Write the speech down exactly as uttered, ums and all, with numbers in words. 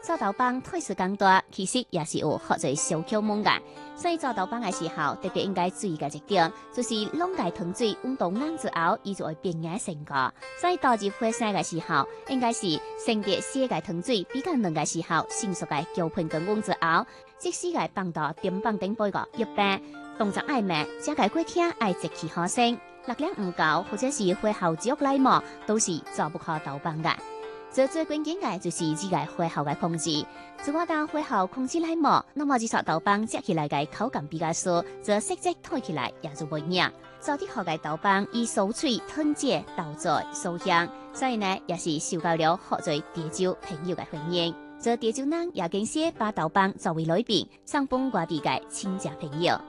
做豆腐體時間大，其實也是有好多小竅門嘅。所以做豆腐嘅時候，特別應該注意嘅一點，就是攏介湯水溫度硬之後，伊就會變硬成個。所以倒入火生嘅時候，應該是先熱細嘅湯水比較冷嘅時候，迅速嘅攪拌均勻之後，即使係放到電棒頂杯個一般，動作愛慢，加個過程愛節氣好聲，熱量唔夠或者是火候只有來磨，都是做不好豆腐嘅。最最關鍵嘅就是呢個火候嘅控制。如果當火候控制來磨，那麼呢撮豆腐食起來嘅口感比較酥，則色澤睇起來也就唔硬。做啲好嘅豆腐以酥脆、吞嚼、豆在、酥香，所以呢也是受到了好多潮州朋友嘅歡迎。做潮州人也更是把豆腐作為禮品，送給外地嘅親戚朋友。